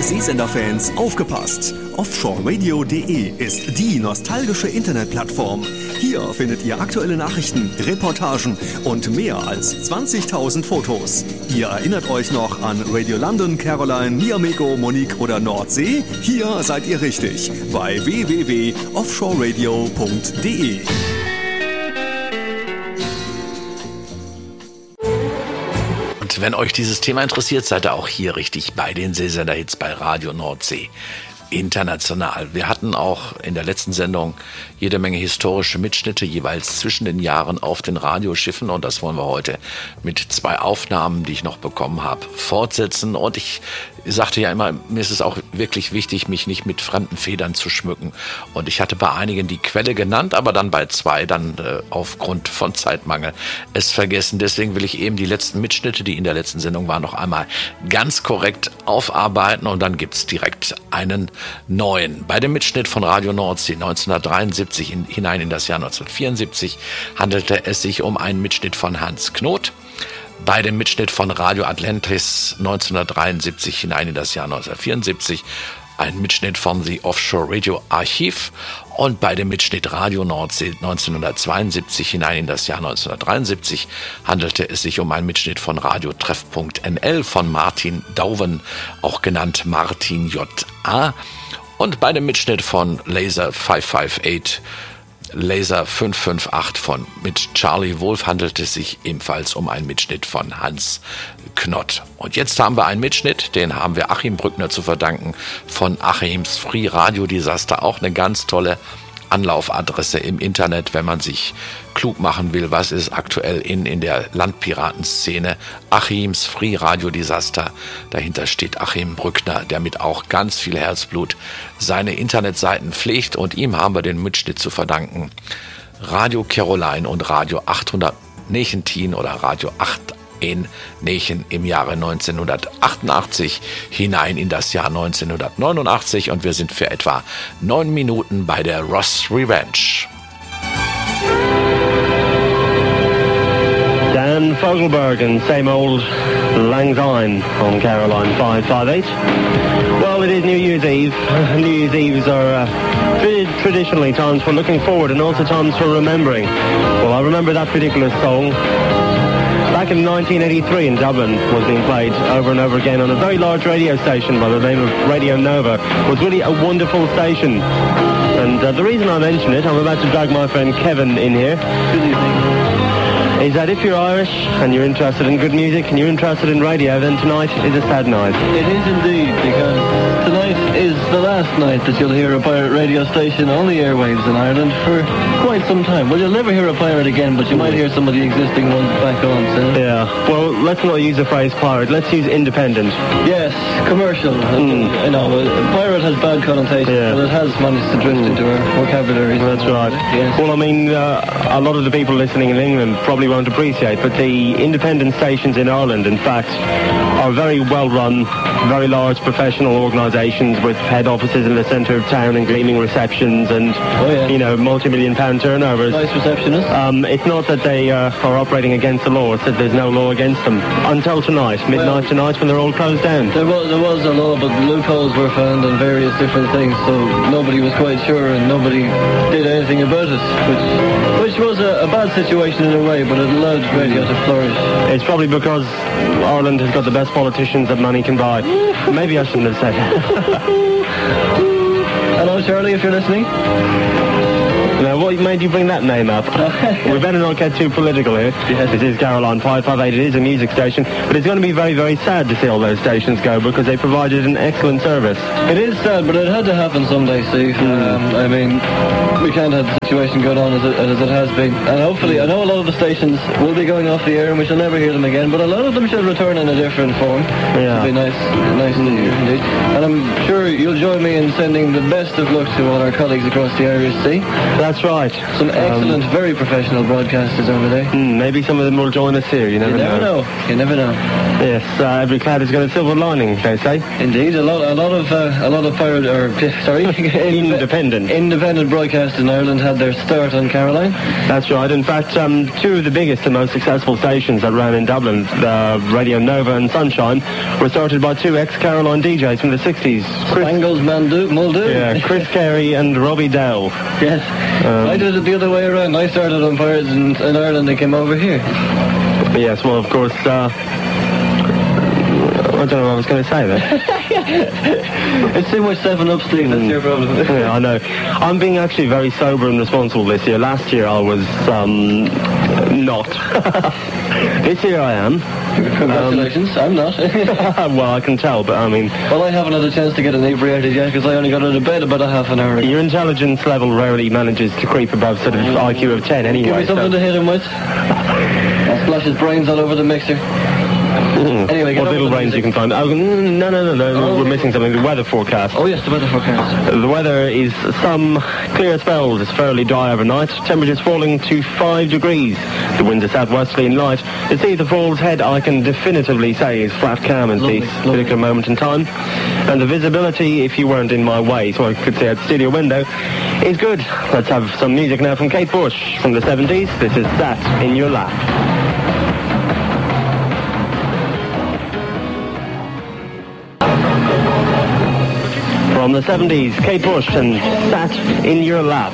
Seesender-Fans, aufgepasst! Offshoreradio.de ist die nostalgische Internetplattform. Hier findet ihr aktuelle Nachrichten, Reportagen und mehr als 20.000 Fotos. Ihr erinnert euch noch an Radio London, Caroline, Niamego, Monique oder Nordsee? Hier seid ihr richtig bei www.offshoreradio.de. Und wenn euch dieses Thema interessiert, seid ihr auch hier richtig bei den Seesender-Hits bei Radio Nordsee. International. Wir hatten auch in der letzten Sendung jede Menge historische Mitschnitte jeweils zwischen den Jahren auf den Radioschiffen und das wollen wir heute mit 2 Aufnahmen, die ich noch bekommen habe, fortsetzen. Und ich sagte ja immer, mir ist es auch wirklich wichtig, mich nicht mit fremden Federn zu schmücken. Und ich hatte bei einigen die Quelle genannt, aber dann bei 2 dann aufgrund von Zeitmangel es vergessen. Deswegen will ich eben die letzten Mitschnitte, die in der letzten Sendung waren, noch einmal ganz korrekt aufarbeiten und dann gibt's direkt einen neuen. Bei dem Mitschnitt von Radio Nordsee 1973 hinein in das Jahr 1974 handelte es sich um einen Mitschnitt von Hans Knoth. Bei dem Mitschnitt von Radio Atlantis 1973 hinein in das Jahr 1974 ein Mitschnitt von The Offshore Radio Archiv und bei dem Mitschnitt Radio Nordsee 1972 hinein in das Jahr 1973 handelte es sich um einen Mitschnitt von Radio Treff.nl von Martin Dauven, auch genannt Martin J.A. Und bei dem Mitschnitt von Laser 558 Laser 558 mit Charlie Wolf handelt es sich ebenfalls um einen Mitschnitt von Hans Knoth. Und jetzt haben wir einen Mitschnitt, den haben wir Achim Brückner zu verdanken von Achims Free Radio Disaster. Auch eine ganz tolle Anlaufadresse im Internet, wenn man sich klug machen will, was ist aktuell in der Landpiratenszene. Achims Free Radio Disaster. Dahinter steht Achim Brückner, der mit auch ganz viel Herzblut seine Internetseiten pflegt und ihm haben wir den Mitschnitt zu verdanken. Radio Caroline und Radio 800 Nechentin oder Radio 8 in Nechen im Jahre 1988 hinein in das Jahr 1989 und wir sind für etwa 9 Minuten bei der Ross Revenge. Dan Fogelberg and same old Lang Syne on Caroline 558. Well, it is New Year's Eve. New Year's Eves are traditionally times for looking forward and also times for remembering. Well, I remember that particular song back in 1983 in Dublin was being played over and over again on a very large radio station by the name of Radio Nova. It was really a wonderful station. And the reason I mention it, I'm about to drag my friend Kevin in here. Good evening. Is that if you're Irish and you're interested in good music and you're interested in radio, then tonight is a sad night. It is indeed, because tonight is the last night that you'll hear a pirate radio station on the airwaves in Ireland for quite some time. Well, you'll never hear a pirate again, but you might hear some of the existing ones back on soon. Yeah, well, let's not use the phrase pirate, let's use independent. Yes, commercial. You know, pirate has bad connotations, but it has managed to drift into our vocabulary. That's right. Yes. Well, I mean, a lot of the people listening in England probably won't appreciate, but the independent stations in Ireland, in fact, are very well run, very large professional organisations with head offices in the centre of town and gleaming receptions and, you know, multi-million pound turnovers. Nice receptionists. It's not that they are operating against the law, it's that there's no law against them. Until tonight, midnight tonight, when they're all closed down. There was a law, but loopholes were found on various different things, so nobody was quite sure and nobody did anything about it, which was a bad situation in a way, but it allowed radio to flourish. It's probably because Ireland has got the best politicians that money can buy. Maybe I shouldn't have said that. Hello, Charlie, if you're listening. Now, what made you bring that name up? We better not get too political here. Yes. This is Caroline 558. It is a music station, but it's going to be very, very sad to see all those stations go because they provided an excellent service. It is sad, but it had to happen someday, Steve. I mean, we can't have the situation going on as it has been. And hopefully, I know a lot of the stations will be going off the air and we shall never hear them again, but a lot of them should return in a different form. Yeah. It'll be nice to hear, indeed. And I'm sure you'll join me in sending the best of luck to all our colleagues across the Irish Sea. That's right. Some excellent, very professional broadcasters over there. Maybe some of them will join us here. You never know. You never know. Yes, every cloud has got a silver lining, they say. Indeed, a lot of independent broadcasts in Ireland had their start on Caroline. That's right. In fact, two of the biggest and most successful stations that ran in Dublin, Radio Nova and Sunshine, were started by two ex-Caroline DJs from the 60s. Spangles Muldoon. Yeah, Chris Carey and Robbie Dowell. Yes. I did it the other way around. I started on Pirates in Ireland and came over here. Yes, well, of course, I don't know what I was going to say there. It's too much 7-Up, Steve. That's your problem. Yeah, I know. I'm being actually very sober and responsible this year. Last year I was not. This year I am. Congratulations. I'm not. Well, I can tell, but I mean... Well, I haven't had a chance to get inebriated yet because I only got out of bed about a half an hour ago. Your intelligence level rarely manages to creep above sort of IQ of 10 anyway. Give me something to hit him with. I'll splash his brains all over the mixer. Anyway, what little brains you can find. Oh, no. We're missing something. The weather forecast. Oh, yes, the weather forecast. The weather is some clear spells. It's fairly dry overnight. Temperatures falling to 5 degrees. The winds are southwesterly and light. The sea at the Falls Head, I can definitively say, is flat calm at this particular moment in time. And the visibility, if you weren't in my way, so I could see out the studio window, is good. Let's have some music now from Kate Bush from the 70s. This is Sat in Your Lap. From the 70s, Kate Bush and Sat in Your Lap.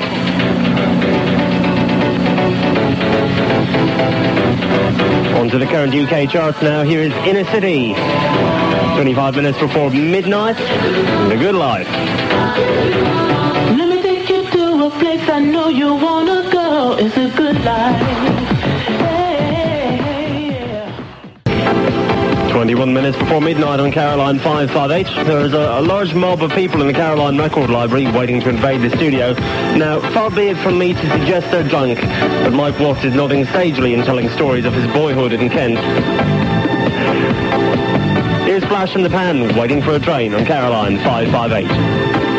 On to the current UK charts now. Here is Inner City. 25 minutes before midnight. The Good Life. Let me take you to a place I know you wanna go. It's a good life. 21 minutes before midnight on Caroline 558. There is a large mob of people in the Caroline Record Library waiting to invade the studio. Now, far be it from me to suggest they're drunk, but Mike Watts is nodding sagely and telling stories of his boyhood in Kent. Here's Flash in the Pan, waiting for a train on Caroline 558.